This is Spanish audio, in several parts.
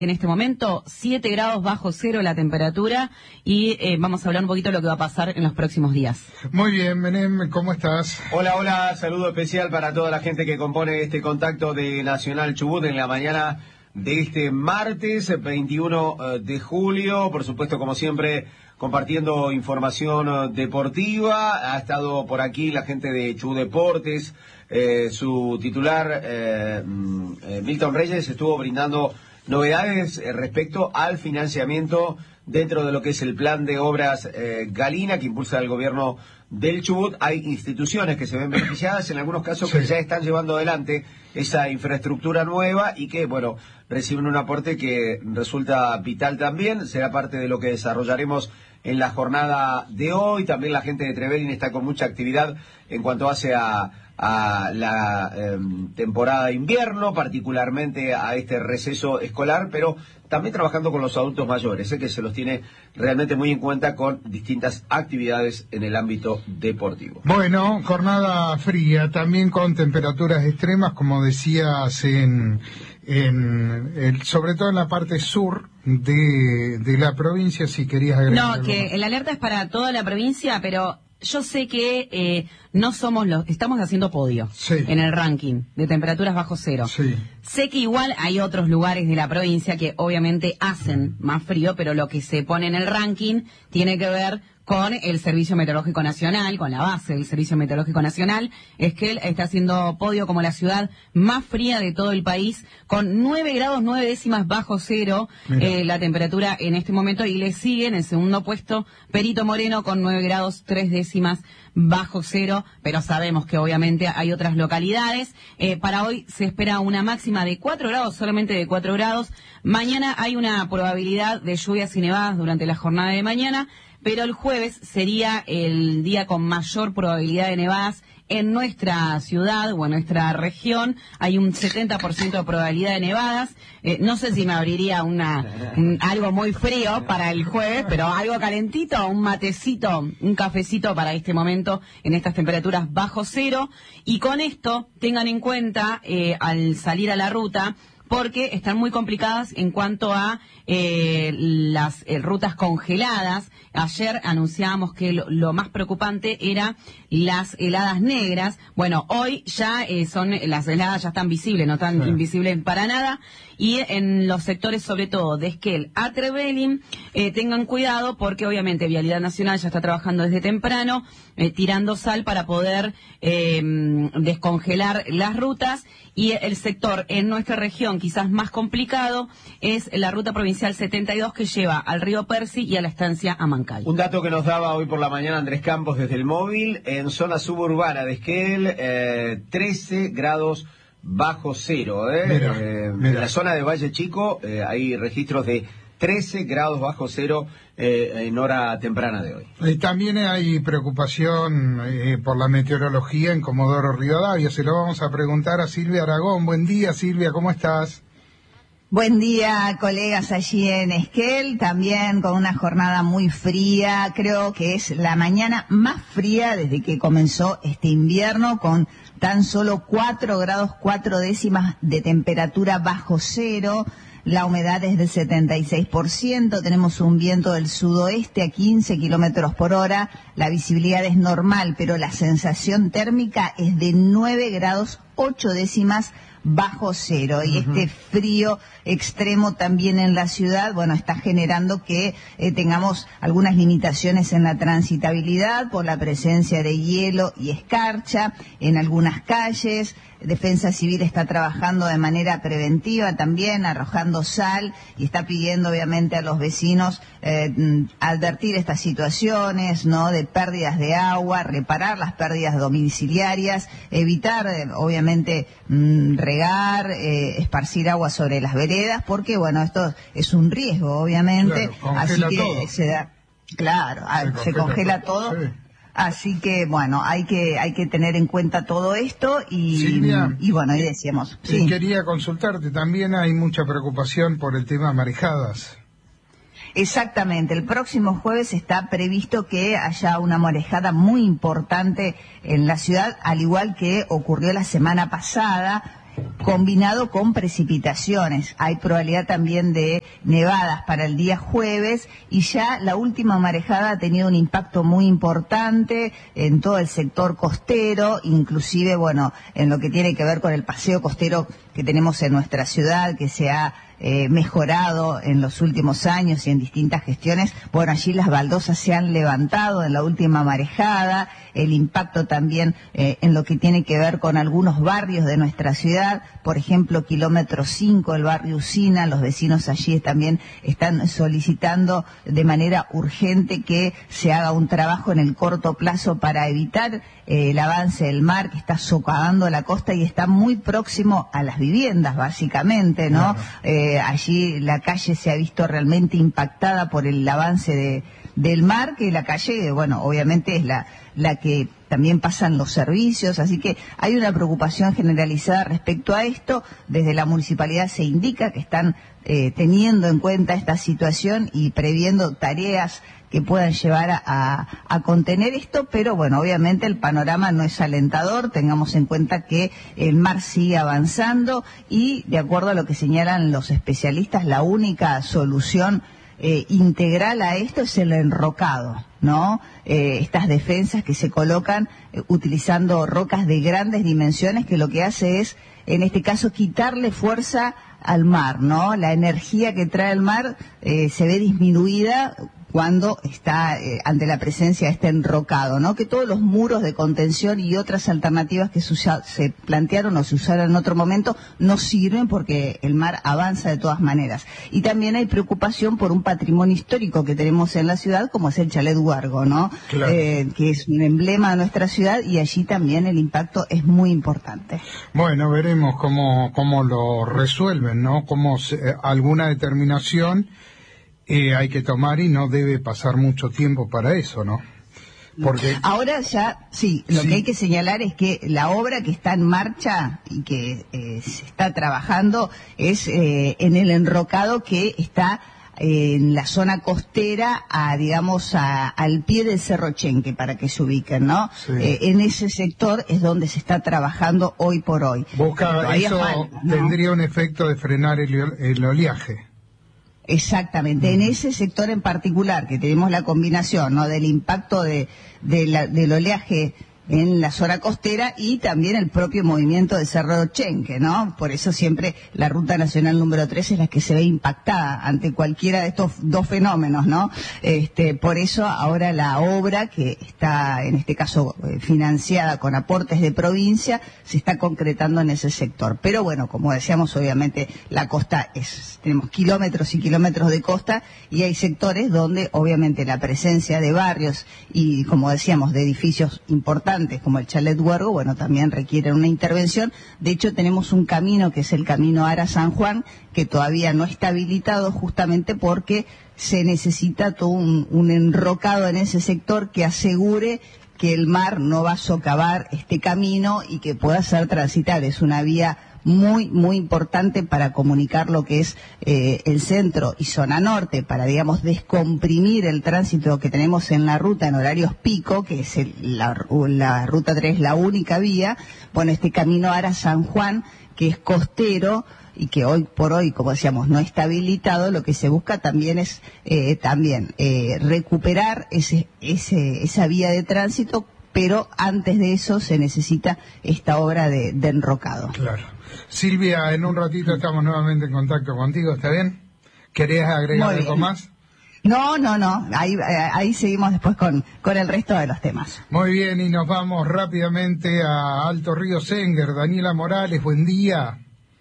En este momento, 7 grados bajo cero la temperatura y vamos a hablar un poquito de lo que va a pasar en los próximos días. Muy bien, Menem, ¿cómo estás? Hola, hola, saludo especial para toda la gente que compone este contacto de Nacional Chubut en la mañana de este martes 21 de julio. Por supuesto, como siempre, compartiendo información deportiva. Ha estado por aquí la gente de Chubut Deportes, su titular, Milton Reyes, estuvo brindando novedades respecto al financiamiento dentro de lo que es el plan de obras Galina que impulsa el gobierno del Chubut. Hay instituciones que se ven beneficiadas, en algunos casos que ya están llevando adelante esa infraestructura nueva y que, bueno, reciben un aporte que resulta vital también. Será parte de lo que desarrollaremos en la jornada de hoy. También la gente de Trevelin está con mucha actividad en cuanto hace a la temporada de invierno, particularmente a este receso escolar, pero también trabajando con los adultos mayores, que se los tiene realmente muy en cuenta con distintas actividades en el ámbito deportivo. Bueno, jornada fría, también con temperaturas extremas, como decías, sobre todo en la parte sur de la provincia, si querías agregar. No, que el alerta es para toda la provincia, pero yo sé que no somos estamos haciendo podio en el ranking de temperaturas bajo cero. Sí. Sé que igual hay otros lugares de la provincia que obviamente hacen más frío, pero lo que se pone en el ranking tiene que ver con el Servicio Meteorológico Nacional, con la base del Servicio Meteorológico Nacional. Esquel está haciendo podio como la ciudad más fría de todo el país, con 9 grados 9 décimas bajo cero la temperatura en este momento, y le sigue en el segundo puesto Perito Moreno con 9 grados 3 décimas bajo cero, pero sabemos que obviamente hay otras localidades. Para hoy se espera una máxima de 4 grados, solamente de 4 grados. Mañana hay una probabilidad de lluvias y nevadas durante la jornada de mañana, pero el jueves sería el día con mayor probabilidad de nevadas en nuestra ciudad o en nuestra región. Hay un 70% de probabilidad de nevadas. No sé si me abriría algo muy frío para el jueves, pero algo calentito, un matecito, un cafecito para este momento en estas temperaturas bajo cero. Y con esto tengan en cuenta al salir a la ruta, porque están muy complicadas en cuanto a las rutas congeladas. Ayer anunciábamos que lo más preocupante era las heladas negras. Bueno, hoy ya las heladas ya están visibles, no están invisibles para nada. Y en los sectores, sobre todo de Esquel a Trevelin, tengan cuidado porque obviamente Vialidad Nacional ya está trabajando desde temprano, tirando sal para poder descongelar las rutas. Y el sector en nuestra región quizás más complicado es la ruta provincial 72 que lleva al río Percy y a la estancia Amancay. Un dato que nos daba hoy por la mañana Andrés Campos desde el móvil: en zona suburbana de Esquel, 13 grados bajo cero. Mira. En la zona de Valle Chico hay registros de 13 grados bajo cero en hora temprana de hoy. También hay preocupación por la meteorología en Comodoro Rivadavia. Se lo vamos a preguntar a Silvia Aragón. Buen día, Silvia, ¿cómo estás? Buen día, colegas allí en Esquel, también con una jornada muy fría. Creo que es la mañana más fría desde que comenzó este invierno, con tan solo 4 grados 4 décimas de temperatura bajo cero. La humedad es del 76%, tenemos un viento del sudoeste a 15 kilómetros por hora, la visibilidad es normal, pero la sensación térmica es de 9 grados 8 décimas bajo cero. Y este frío extremo también en la ciudad, bueno, está generando que tengamos algunas limitaciones en la transitabilidad por la presencia de hielo y escarcha en algunas calles. Defensa Civil está trabajando de manera preventiva también, arrojando sal, y está pidiendo obviamente a los vecinos advertir estas situaciones, ¿no?, de pérdidas de agua, reparar las pérdidas domiciliarias, evitar obviamente regar, esparcir agua sobre las veredas, porque bueno, esto es un riesgo obviamente, así que todo. Se congela todo. Sí. Así que, bueno, hay que tener en cuenta todo esto Silvia, y bueno, y decíamos. Sí. Quería consultarte, también hay mucha preocupación por el tema marejadas. Exactamente, el próximo jueves está previsto que haya una marejada muy importante en la ciudad, al igual que ocurrió la semana pasada. combinado con precipitaciones. Hay probabilidad también de nevadas para el día jueves y ya la última marejada ha tenido un impacto muy importante en todo el sector costero, inclusive, bueno, en lo que tiene que ver con el paseo costero que tenemos en nuestra ciudad, que se ha mejorado en los últimos años y en distintas gestiones. Bueno, allí las baldosas se han levantado en la última marejada, el impacto también en lo que tiene que ver con algunos barrios de nuestra ciudad, por ejemplo, kilómetro 5, el barrio Usina, los vecinos allí también están solicitando de manera urgente que se haga un trabajo en el corto plazo para evitar el avance del mar que está socavando la costa y está muy próximo a las viviendas, básicamente, ¿no? Allí la calle se ha visto realmente impactada por el avance del mar, que la calle, bueno, obviamente es la que también pasan los servicios, así que hay una preocupación generalizada respecto a esto. Desde la municipalidad se indica que están teniendo en cuenta esta situación y previendo tareas que puedan llevar a contener esto, pero bueno, obviamente el panorama no es alentador. Tengamos en cuenta que el mar sigue avanzando y, de acuerdo a lo que señalan los especialistas, la única solución integral a esto es el enrocado, ¿no? Estas defensas que se colocan utilizando rocas de grandes dimensiones, que lo que hace es, en este caso, quitarle fuerza al mar, ¿no? La energía que trae el mar se ve disminuida cuando está ante la presencia de este enrocado, ¿no? Que todos los muros de contención y otras alternativas que se plantearon o se usaron en otro momento no sirven porque el mar avanza de todas maneras. Y también hay preocupación por un patrimonio histórico que tenemos en la ciudad, como es el Chalet Huargo, ¿no? Claro. Que es un emblema de nuestra ciudad y allí también el impacto es muy importante. Bueno, veremos cómo lo resuelven, ¿no? Cómo alguna determinación hay que tomar y no debe pasar mucho tiempo para eso, ¿no? Porque ahora ya, sí, lo que hay que señalar es que la obra que está en marcha y que se está trabajando es en el enrocado que está en la zona costera, digamos, al pie del Cerro Chenque, para que se ubiquen, ¿no? Sí. En ese sector es donde se está trabajando hoy por hoy. Eso tendría un efecto de frenar el oleaje. Exactamente, en ese sector en particular, que tenemos la combinación, ¿no?, del impacto del oleaje en la zona costera y también el propio movimiento del Cerro Chenque, ¿no? Por eso siempre la Ruta Nacional número 3 es la que se ve impactada ante cualquiera de estos dos fenómenos, ¿no? Por eso ahora la obra, que está en este caso financiada con aportes de provincia, se está concretando en ese sector. Pero bueno, como decíamos, obviamente la costa tenemos kilómetros y kilómetros de costa y hay sectores donde obviamente la presencia de barrios y, como decíamos, de edificios importantes como el Chalet Huargo, bueno, también requieren una intervención. De hecho, tenemos un camino que es el camino Ara-San Juan, que todavía no está habilitado justamente porque se necesita todo un enrocado en ese sector que asegure que el mar no va a socavar este camino y que pueda ser transitable. Es una vía muy, muy importante para comunicar lo que es el centro y zona norte, para, digamos, descomprimir el tránsito que tenemos en la ruta en horarios pico, que es la ruta 3, la única vía. Bueno, este camino Ara-San Juan, que es costero y que hoy por hoy, como decíamos, no está habilitado, lo que se busca también es recuperar esa vía de tránsito, pero antes de eso se necesita esta obra de enrocado. Claro. Silvia, en un ratito estamos nuevamente en contacto contigo, ¿está bien? ¿Querías agregar algo más? No. Ahí seguimos después con el resto de los temas. Muy bien, y nos vamos rápidamente a Alto Río Senguer. Daniela Morales, buen día.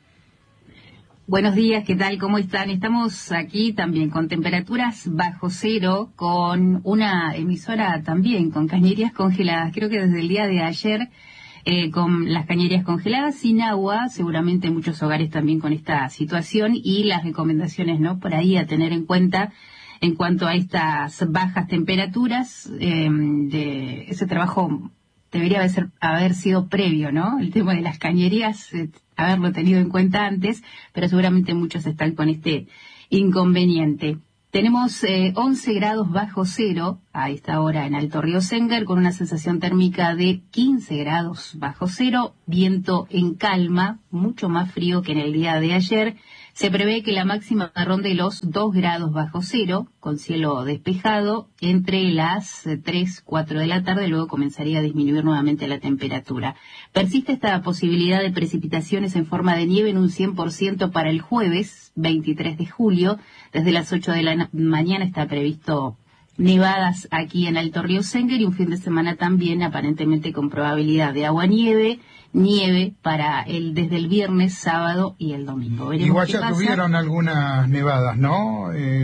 Buenos días, ¿qué tal? ¿Cómo están? Estamos aquí también con temperaturas bajo cero, con una emisora también con cañerías congeladas. Creo que desde el día de ayer, con las cañerías congeladas, sin agua, seguramente muchos hogares también con esta situación, y las recomendaciones, ¿no?, por ahí a tener en cuenta en cuanto a estas bajas temperaturas. De ese trabajo debería haber sido previo, ¿no? El tema de las cañerías, haberlo tenido en cuenta antes, pero seguramente muchos están con este inconveniente. Tenemos 11 grados bajo cero a esta hora en Alto Río Senger, con una sensación térmica de 15 grados bajo cero, viento en calma, mucho más frío que en el día de ayer. Se prevé que la máxima ronde los 2 grados bajo cero, con cielo despejado, entre las 3, 4 de la tarde, luego comenzaría a disminuir nuevamente la temperatura. Persiste esta posibilidad de precipitaciones en forma de nieve en un 100% para el jueves 23 de julio. Desde las 8 de la mañana está previsto nevadas aquí en Alto Río Senger y un fin de semana también aparentemente con probabilidad de agua-nieve, nieve para desde el viernes, sábado y el domingo. Veremos igual qué ya pasa. tuvieron algunas nevadas, ¿no,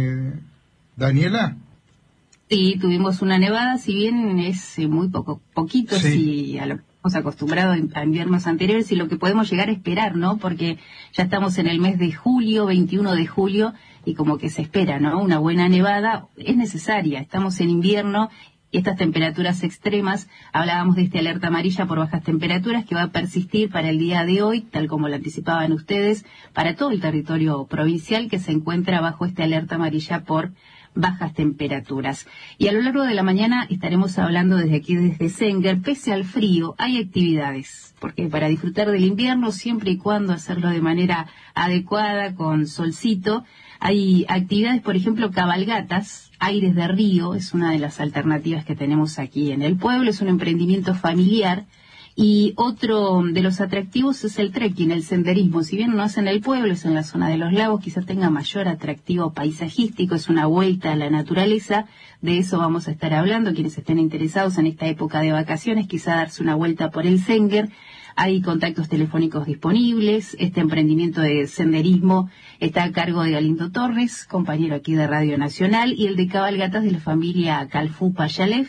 Daniela? Sí, tuvimos una nevada, si bien es muy poquito, Sí. si a lo que hemos acostumbrado a inviernos anteriores, y lo que podemos llegar a esperar, ¿no? Porque ya estamos en el mes de julio, 21 de julio, y como que se espera, ¿no? Una buena nevada es necesaria. Estamos en invierno y estas temperaturas extremas, hablábamos de esta alerta amarilla por bajas temperaturas que va a persistir para el día de hoy, tal como lo anticipaban ustedes, para todo el territorio provincial que se encuentra bajo esta alerta amarilla por bajas temperaturas. Y a lo largo de la mañana estaremos hablando desde aquí, desde Senger. Pese al frío, hay actividades, porque para disfrutar del invierno, siempre y cuando hacerlo de manera adecuada, con solcito, hay actividades, por ejemplo, cabalgatas, aires de río, es una de las alternativas que tenemos aquí en el pueblo, es un emprendimiento familiar. Y otro de los atractivos es el trekking, el senderismo. Si bien no es en el pueblo, es en la zona de los lagos, quizás tenga mayor atractivo paisajístico, es una vuelta a la naturaleza. De eso vamos a estar hablando. Quienes estén interesados en esta época de vacaciones, quizá darse una vuelta por el Senger. Hay contactos telefónicos disponibles. Este emprendimiento de senderismo está a cargo de Galindo Torres, compañero aquí de Radio Nacional, y el de cabalgatas de la familia Calfú Payalef.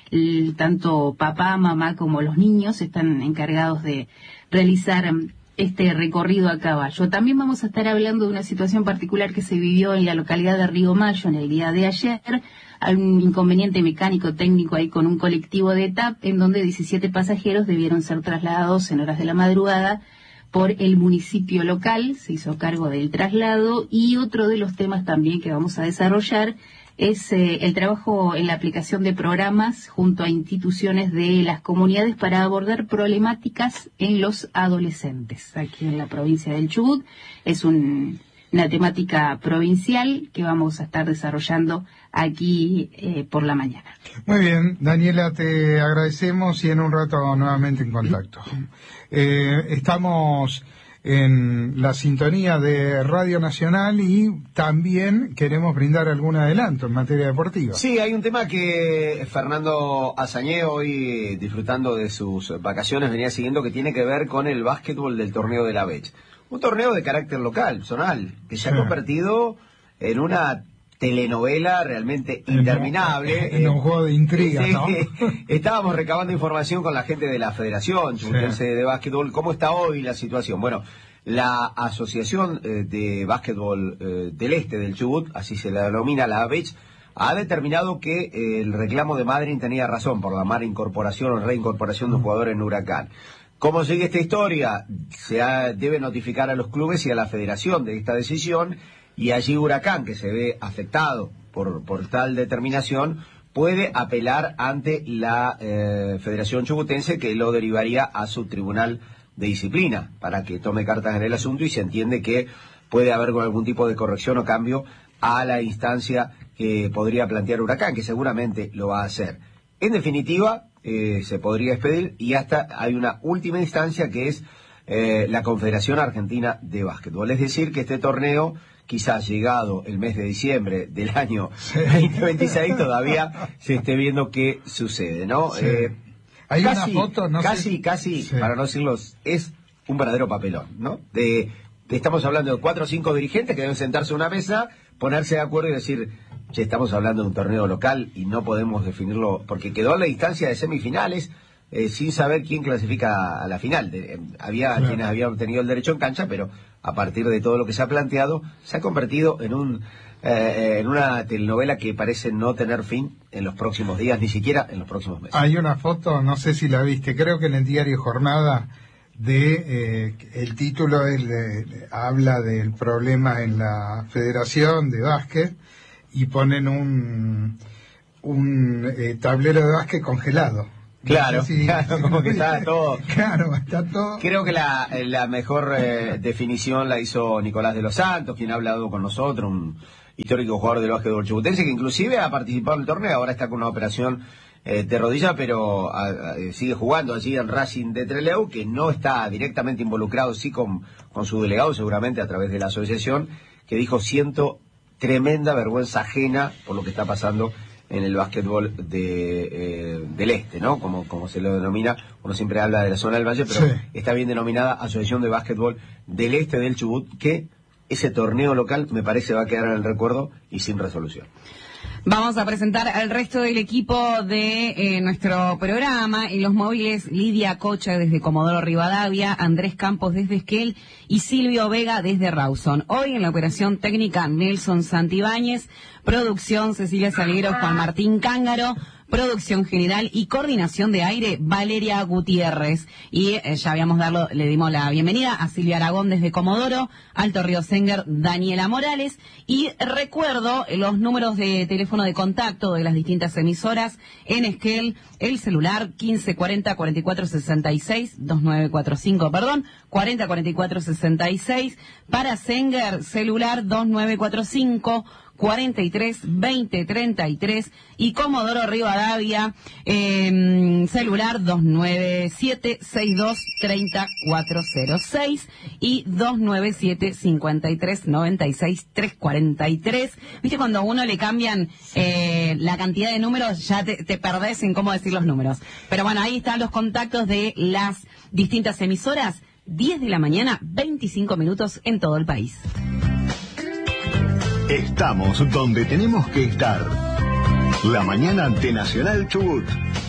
Tanto papá, mamá como los niños están encargados de realizar este recorrido a caballo. También vamos a estar hablando de una situación particular que se vivió en la localidad de Río Mayo en el día de ayer. Hay un inconveniente mecánico técnico ahí con un colectivo de TAP en donde 17 pasajeros debieron ser trasladados en horas de la madrugada por el municipio local. Se hizo cargo del traslado, y otro de los temas también que vamos a desarrollar es el trabajo en la aplicación de programas junto a instituciones de las comunidades para abordar problemáticas en los adolescentes. Aquí en la provincia del Chubut es una temática provincial que vamos a estar desarrollando aquí por la mañana. Muy bien, Daniela, te agradecemos y en un rato nuevamente en contacto. Estamos en la sintonía de Radio Nacional y también queremos brindar algún adelanto en materia deportiva. Sí, hay un tema que Fernando Azañé, hoy disfrutando de sus vacaciones, venía siguiendo, que tiene que ver con el básquetbol del torneo de la Bech. Un torneo de carácter local, zonal, que se ha convertido en una telenovela realmente interminable. En un juego de intrigas, ¿no? Estábamos recabando información con la gente de la Federación Chubutense de Básquetbol. ¿Cómo está hoy la situación? Bueno, la Asociación de Básquetbol del Este del Chubut, así se la denomina, la ABECH, ha determinado que el reclamo de Madryn tenía razón por la mala incorporación o reincorporación de un jugador en Huracán. ¿Cómo sigue esta historia? Debe notificar a los clubes y a la Federación de esta decisión, y allí Huracán, que se ve afectado por tal determinación, puede apelar ante la Federación Chubutense, que lo derivaría a su tribunal de disciplina para que tome cartas en el asunto, y se entiende que puede haber algún tipo de corrección o cambio a la instancia que podría plantear Huracán, que seguramente lo va a hacer. En definitiva, se podría expedir, y hasta hay una última instancia que es la Confederación Argentina de Básquetbol. Es decir, que este torneo, quizás llegado el mes de diciembre del año 2026, todavía se esté viendo qué sucede, ¿no? Sí. Hay casi, una foto, no sé. Casi, Sí. para no decirlo, es un verdadero papelón, ¿no? Estamos hablando de 4 o 5 dirigentes que deben sentarse a una mesa, ponerse de acuerdo y decir, che, estamos hablando de un torneo local y no podemos definirlo, porque quedó en la instancia de semifinales, sin saber quién clasifica a la final. Había quienes habían tenido el derecho en cancha, pero a partir de todo lo que se ha planteado, se ha convertido en una telenovela que parece no tener fin en los próximos días, ni siquiera en los próximos meses. Hay una foto, no sé si la viste, creo que en el diario Jornada, el título habla del problema en la Federación de Básquet, y ponen un tablero de básquet congelado. Claro, No sé si- claro, como que está todo. Claro, está todo. Creo que la mejor definición la hizo Nicolás de los Santos, quien ha hablado con nosotros, un histórico jugador del básquetbol chubutense, que inclusive ha participado en el torneo, ahora está con una operación de rodilla, pero sigue jugando allí en Racing de Trelew, que no está directamente involucrado, sí con su delegado, seguramente a través de la asociación, que dijo: siento tremenda vergüenza ajena por lo que está pasando en el básquetbol del este, ¿no? Como se lo denomina, uno siempre habla de la zona del Valle, pero Sí. está bien denominada Asociación de Básquetbol del Este del Chubut, que ese torneo local me parece va a quedar en el recuerdo y sin resolución. Vamos a presentar al resto del equipo de nuestro programa. En los móviles, Lidia Cocha desde Comodoro Rivadavia, Andrés Campos desde Esquel y Silvio Vega desde Rawson. Hoy en la operación técnica, Nelson Santibáñez, producción Cecilia Salguero, Juan Martín Cángaro, producción general y coordinación de aire, Valeria Gutiérrez. Y ya le dimos la bienvenida a Silvia Aragón desde Comodoro, Alto Río Senger, Daniela Morales. Y recuerdo los números de teléfono de contacto de las distintas emisoras. En Esquel, el celular 1540-4466, 2945, 404466. Para Senger, celular 2945, 43-20-33 y Comodoro Rivadavia, celular 297-62-30-406 y 297-53-96-343. Viste, cuando a uno le cambian la cantidad de números, ya te perdés en cómo decir los números. Pero bueno, ahí están los contactos de las distintas emisoras. 10 de la mañana, 25 minutos en todo el país. Estamos donde tenemos que estar. La mañana de Nacional Chubut.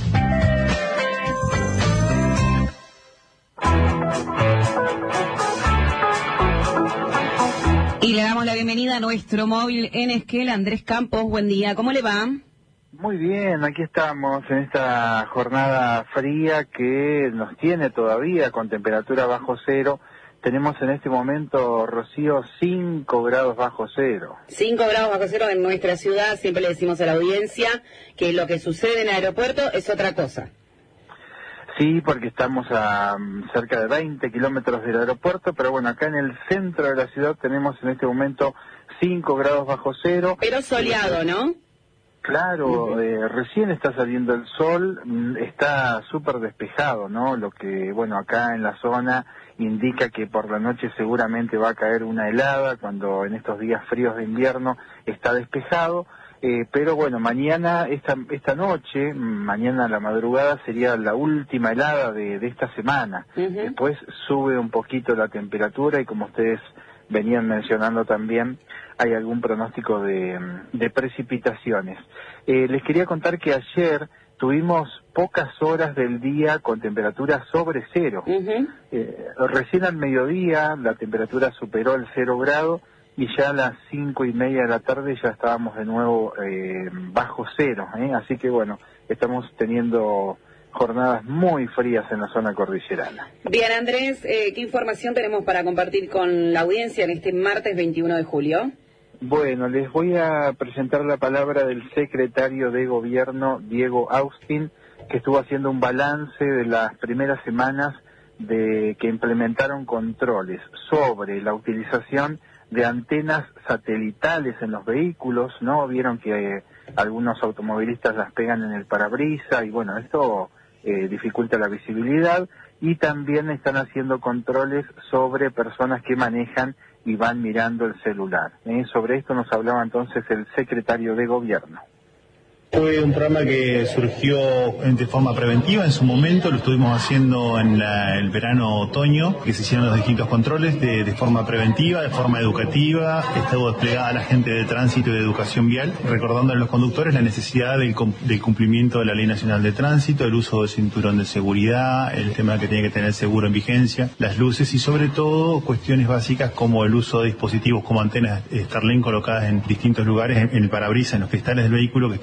Y le damos la bienvenida a nuestro móvil en Esquel, Andrés Campos. Buen día, ¿cómo le va? Muy bien, aquí estamos en esta jornada fría que nos tiene todavía con temperatura bajo cero. Tenemos en este momento, Rocío, 5 grados bajo cero. 5 grados bajo cero en nuestra ciudad. Siempre le decimos a la audiencia que lo que sucede en el aeropuerto es otra cosa. Sí, porque estamos a cerca de 20 kilómetros del aeropuerto, pero bueno, acá en el centro de la ciudad tenemos en este momento 5 grados bajo cero. Pero soleado, ¿no? Claro, recién está saliendo el sol, está súper despejado, ¿no? Lo que, bueno, acá en la zona indica que por la noche seguramente va a caer una helada, cuando en estos días fríos de invierno está despejado, pero bueno, mañana, esta noche, mañana a la madrugada sería la última helada de esta semana. Después sube un poquito la temperatura y como ustedes venían mencionando también, hay algún pronóstico de precipitaciones. Les quería contar que ayer tuvimos pocas horas del día con temperatura sobre cero. Recién al mediodía la temperatura superó el 0 grado y ya a las 5:30 de la tarde ya estábamos de nuevo bajo cero. Así que bueno, estamos teniendo jornadas muy frías en la zona cordillerana. Bien, Andrés, ¿qué información tenemos para compartir con la audiencia en este martes 21 de julio? Bueno, les voy a presentar la palabra del secretario de Gobierno, Diego Austin, que estuvo haciendo un balance de las primeras semanas que implementaron controles sobre la utilización de antenas satelitales en los vehículos, ¿no? Vieron que algunos automovilistas las pegan en el parabrisa y bueno, esto dificulta la visibilidad, y también están haciendo controles sobre personas que manejan y van mirando el celular. Sobre esto nos hablaba entonces el secretario de Gobierno. Fue un programa que surgió de forma preventiva en su momento, lo estuvimos haciendo en el verano-otoño, que se hicieron los distintos controles de forma preventiva, de forma educativa, estuvo desplegada la gente de tránsito y de educación vial, recordando a los conductores la necesidad del cumplimiento de la Ley Nacional de Tránsito, el uso del cinturón de seguridad, el tema que tiene que tener seguro en vigencia, las luces y sobre todo cuestiones básicas como el uso de dispositivos como antenas Starlink colocadas en distintos lugares en el parabrisas, en los cristales del vehículo, que está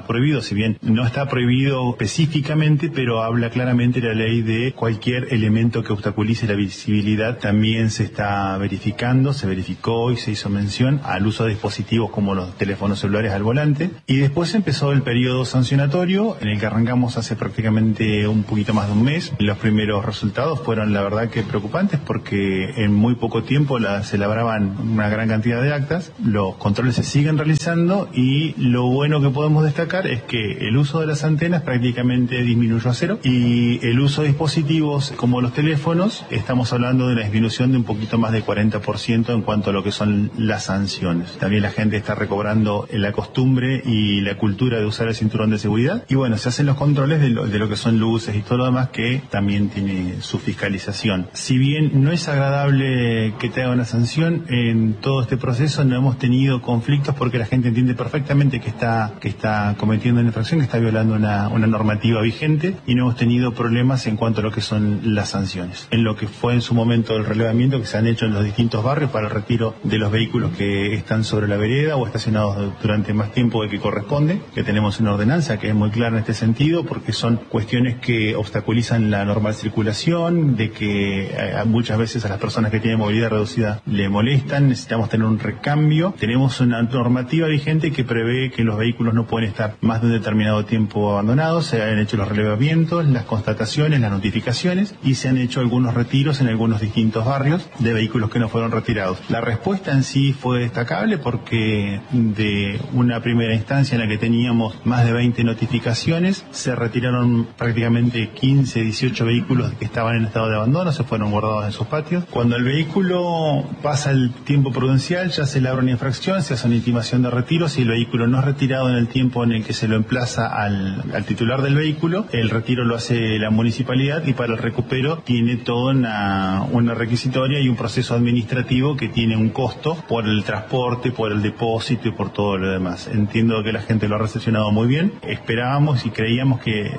prohibido, si bien no está prohibido específicamente, pero habla claramente la ley de cualquier elemento que obstaculice la visibilidad. También se está verificando, se verificó y se hizo mención al uso de dispositivos como los teléfonos celulares al volante. Y después empezó el periodo sancionatorio, en el que arrancamos hace prácticamente un poquito más de un mes. Los primeros resultados fueron, la verdad, que preocupantes, porque en muy poco tiempo se elaboraban una gran cantidad de actas. Los controles se siguen realizando y lo bueno que podemos destacar es que el uso de las antenas prácticamente disminuyó a cero, y el uso de dispositivos como los teléfonos, estamos hablando de una disminución de un poquito más de 40% en cuanto a lo que son las sanciones. También la gente está recobrando la costumbre y la cultura de usar el cinturón de seguridad, y bueno, se hacen los controles de lo que son luces y todo lo demás, que también tiene su fiscalización. Si bien no es agradable que te haga una sanción, en todo este proceso no hemos tenido conflictos, porque la gente entiende perfectamente que está cometiendo una infracción, que está violando una normativa vigente, y no hemos tenido problemas en cuanto a lo que son las sanciones. En lo que fue en su momento el relevamiento que se han hecho en los distintos barrios para el retiro de los vehículos que están sobre la vereda o estacionados durante más tiempo del que corresponde, que tenemos una ordenanza que es muy clara en este sentido, porque son cuestiones que obstaculizan la normal circulación, de que muchas veces a las personas que tienen movilidad reducida le molestan. Necesitamos tener un recambio. Tenemos una normativa vigente que prevé que los vehículos no pueden estar más de un determinado tiempo abandonados. Se han hecho los relevamientos, las constataciones, las notificaciones, y se han hecho algunos retiros en algunos distintos barrios de vehículos que no fueron retirados. La respuesta en sí fue destacable, porque de una primera instancia en la que teníamos más de 20 notificaciones, se retiraron prácticamente 15, 18 vehículos que estaban en estado de abandono, se fueron guardados en sus patios. Cuando el vehículo pasa el tiempo prudencial, ya se elabora una infracción, se hace una intimación de retiro. Si el vehículo no es retirado en el tiempo en el que se lo emplaza al titular del vehículo, el retiro lo hace la municipalidad, y para el recupero tiene toda una requisitoria y un proceso administrativo que tiene un costo por el transporte, por el depósito y por todo lo demás. Entiendo que la gente lo ha recepcionado muy bien. Esperábamos y creíamos que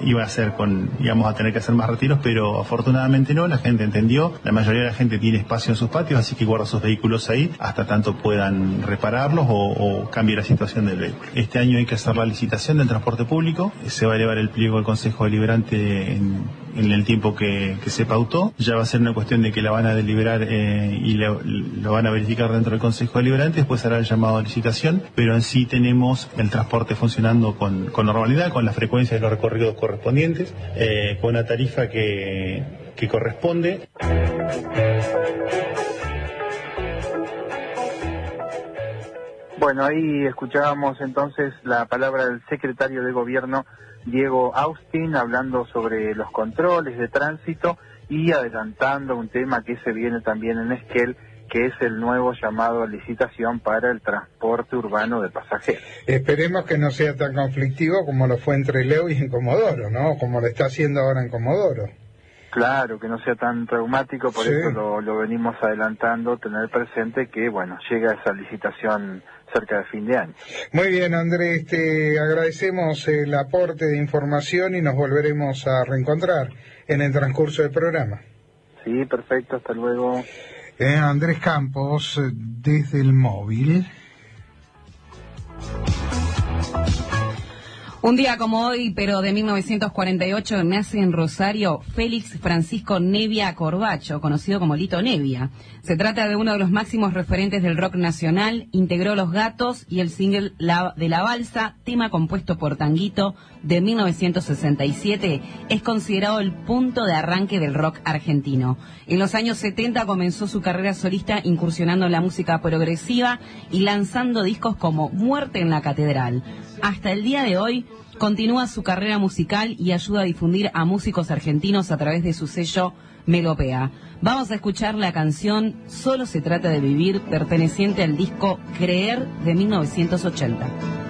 íbamos a tener que hacer más retiros, pero afortunadamente no. La gente entendió, la mayoría de la gente tiene espacio en sus patios, así que guarda sus vehículos ahí hasta tanto puedan repararlos o cambie la situación del vehículo. Este año hay que hacer la licitación del transporte público. Se va a elevar el pliego al Consejo Deliberante en el tiempo que se pautó. Ya va a ser una cuestión de que la van a deliberar y lo van a verificar dentro del Consejo Deliberante. Después hará el llamado a licitación, pero en sí tenemos el transporte funcionando con normalidad, con la frecuencia de los recorridos correspondientes, con una tarifa que corresponde. Bueno, ahí escuchábamos entonces la palabra del secretario de Gobierno, Diego Austin, hablando sobre los controles de tránsito y adelantando un tema que se viene también en Esquel, que es el nuevo llamado a licitación para el transporte urbano de pasajeros. Esperemos que no sea tan conflictivo como lo fue entre Leo y en Comodoro, ¿no? Como lo está haciendo ahora en Comodoro. Claro, que no sea tan traumático, por eso lo venimos adelantando, tener presente que, bueno, llega esa licitación cerca de fin de año. Muy bien, Andrés, te agradecemos el aporte de información y nos volveremos a reencontrar en el transcurso del programa. Sí, perfecto, hasta luego. Andrés Campos, desde el móvil. Un día como hoy, pero de 1948, nace en Rosario Félix Francisco Nevia Corbacho, conocido como Lito Nevia. Se trata de uno de los máximos referentes del rock nacional. Integró Los Gatos y el single de La Balsa, tema compuesto por Tanguito de 1967, es considerado el punto de arranque del rock argentino. En los años 70 comenzó su carrera solista incursionando en la música progresiva y lanzando discos como Muerte en la Catedral. Hasta el día de hoy continúa su carrera musical y ayuda a difundir a músicos argentinos a través de su sello Melopea. Vamos a escuchar la canción Solo se trata de vivir, perteneciente al disco Creer de 1980.